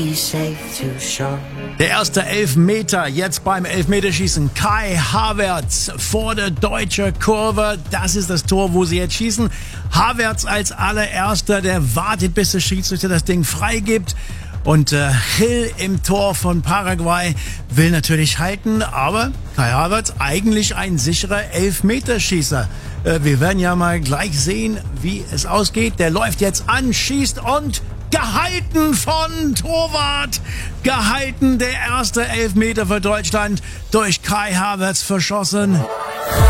Der erste Elfmeter jetzt beim Elfmeterschießen. Kai Havertz vor der deutschen Kurve. Das ist das Tor, wo sie jetzt schießen. Havertz als allererster, der wartet, bis der Schiedsrichter das Ding freigibt. Und Gil im Tor von Paraguay will natürlich halten, aber Kai Havertz eigentlich ein sicherer Elfmeterschießer. Wir werden ja mal gleich sehen, wie es ausgeht. Der läuft jetzt an, schießt und gehalten von Torwart. Gehalten, der erste Elfmeter für Deutschland durch Kai Havertz verschossen.